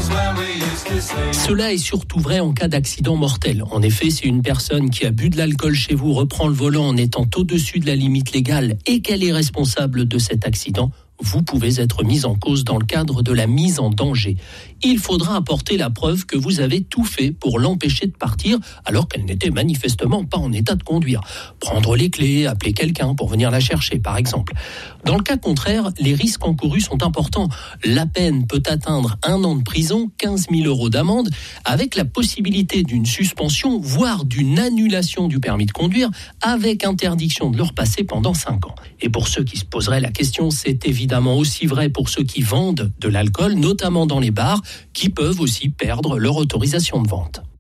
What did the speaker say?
Cela est surtout vrai en cas d'accident mortel. En effet, si une personne qui a bu de l'alcool chez vous reprend le volant en étant au-dessus de la limite légale et qu'elle est responsable de cet accident, vous pouvez être mis en cause dans le cadre de la mise en danger. Il faudra apporter la preuve que vous avez tout fait pour l'empêcher de partir alors qu'elle n'était manifestement pas en état de conduire. Prendre les clés, appeler quelqu'un pour venir la chercher, par exemple. Dans le cas contraire, les risques encourus sont importants. La peine peut atteindre 1 an de prison, 15 000 € d'amende, avec la possibilité d'une suspension, voire d'une annulation du permis de conduire, avec interdiction de le repasser pendant 5 ans. Et pour ceux qui se poseraient la question, c'est évidemment aussi vrai pour ceux qui vendent de l'alcool, notamment dans les bars, qui peuvent aussi perdre leur autorisation de vente.